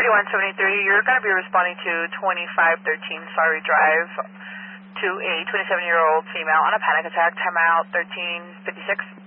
3173, you're going to be responding to 2513 Sorry Drive to a 27-year-old female on a panic attack, timeout 1356.